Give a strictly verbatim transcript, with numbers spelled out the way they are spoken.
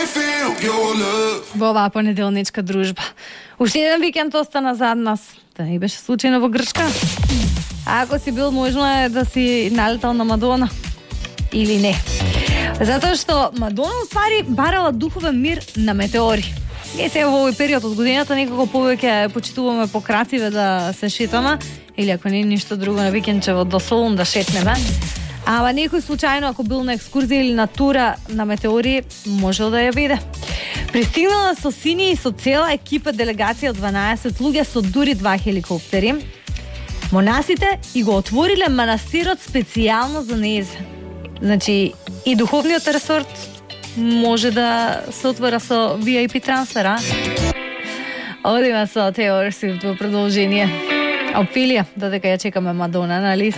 Во оваа понеделничка дружба. Уште еден викенд остана зад нас. Да не беше случајно во Грчка. А ако си бил, можно е да си налетал на Мадона. Или не. Затоа што Мадона уствари барала духовен мир на метеори. Ние сега во овој период од годината некако повеќе почитуваме по крациве да се шетаме, или ако не ништо друго на викендчево до Солун да шетнеме. Ама некој случајно ако бил на екскурзија или на тура на метеори, можел да ја виде. Пристигнала со сини и со цела екипа делегација од дванаесет луѓе со дури два хеликоптери. Монасите и го отвориле манастирот специјално за нејзе. Значи, и духовниот ресорт може да се отвора со ви ай пи трансфер, а? Одиме со Тейлор Свифт во продолжение. Опилија, додека ја чекаме Мадона, нали?